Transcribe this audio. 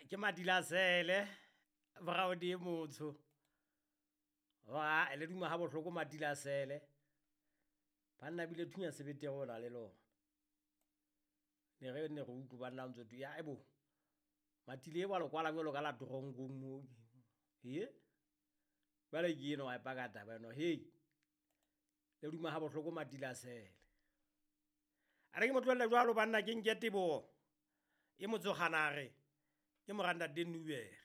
ke Madilasele brao di motsho wa le duma ha bohloko Madilasele banna bile thunya sebete gona le lona ne re utlwa banna ntse tu ya ebo matile ba lo kwala bjalo ka la drongong mo he ba le yeno a pagata ba no hey le duma ha bohloko Madilasele a re ke motlo le jwalo banna ke nketebo e motso kganare ke moranda de nuwer